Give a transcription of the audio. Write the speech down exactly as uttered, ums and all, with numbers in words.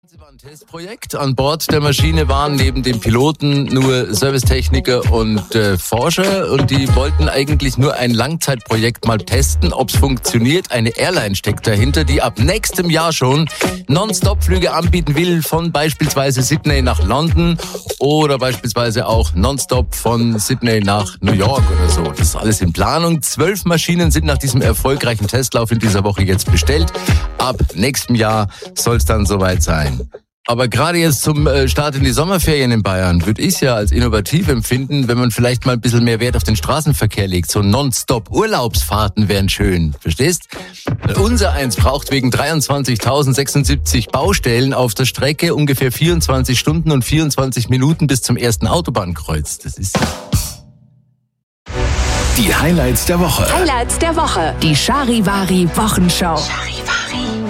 Sie war ein Testprojekt. An Bord der Maschine waren neben dem Piloten nur Servicetechniker und äh, Forscher und die wollten eigentlich nur ein Langzeitprojekt mal testen, ob es funktioniert. Eine Airline steckt dahinter, die ab nächstem Jahr schon Nonstop-Flüge anbieten will von beispielsweise Sydney nach London oder beispielsweise auch Nonstop von Sydney nach New York oder so. Das ist alles in Planung. Zwölf Maschinen sind nach diesem erfolgreichen Testlauf in dieser Woche jetzt bestellt. Ab nächstem Jahr soll es dann soweit sein. Aber gerade jetzt zum Start in die Sommerferien in Bayern würde ich es ja als innovativ empfinden, wenn man vielleicht mal ein bisschen mehr Wert auf den Straßenverkehr legt. So Non-Stop-Urlaubsfahrten wären schön, verstehst? Unser eins braucht wegen dreiundzwanzigtausendsechsundsiebzig Baustellen auf der Strecke ungefähr vierundzwanzig Stunden und vierundzwanzig Minuten bis zum ersten Autobahnkreuz. Das ist... Die Highlights der Woche. Highlights der Woche. Die Charivari Wochenschau. Charivari.